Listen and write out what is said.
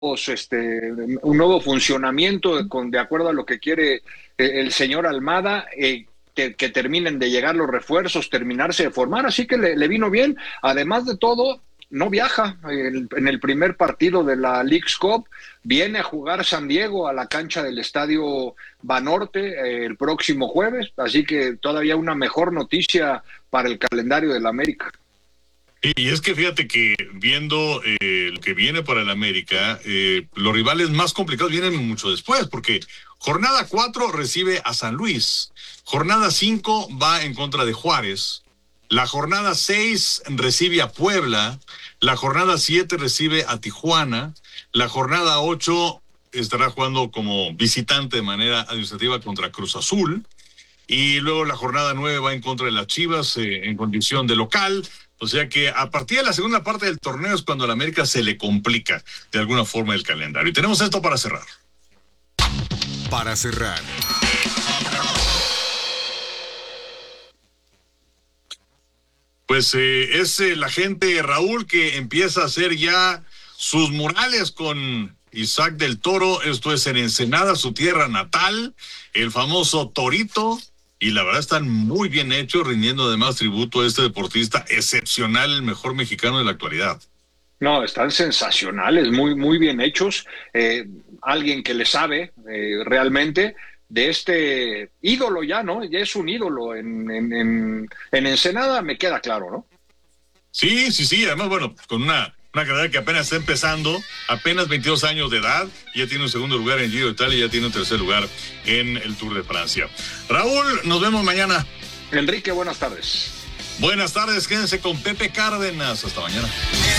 un nuevo funcionamiento de acuerdo a lo que quiere el señor Almada, que terminen de llegar los refuerzos, terminarse de formar, así que le vino bien. Además de todo, no viaja en el primer partido de la Leagues Cup, viene a jugar San Diego a la cancha del Estadio Banorte el próximo jueves, así que todavía una mejor noticia para el calendario del América. Y es que fíjate que viendo lo que viene para el América, los rivales más complicados vienen mucho después, porque jornada 4 recibe a San Luis, jornada 5 va en contra de Juárez, la jornada 6 recibe a Puebla, la jornada 7 recibe a Tijuana, la jornada 8 estará jugando como visitante de manera administrativa contra Cruz Azul, y luego la jornada 9 va en contra de las Chivas en condición de local. O sea que a partir de la segunda parte del torneo es cuando a la América se le complica de alguna forma el calendario. Y tenemos esto para cerrar. Para cerrar. Pues es la gente, Raúl, que empieza a hacer ya sus murales con Isaac del Toro. Esto es en Ensenada, su tierra natal, el famoso Torito. Y la verdad están muy bien hechos, rindiendo además tributo a este deportista excepcional, el mejor mexicano de la actualidad. No, están sensacionales, muy, muy bien hechos. Alguien que le sabe realmente de este ídolo ya, ¿no? Ya es un ídolo en Ensenada, me queda claro, ¿no? Sí, además, bueno, con una carrera que apenas está empezando, apenas 22 años de edad, ya tiene un segundo lugar en Giro de Italia y ya tiene un tercer lugar en el Tour de Francia. Raúl, nos vemos mañana. Enrique, buenas tardes. Buenas tardes, quédense con Pepe Cárdenas. Hasta mañana.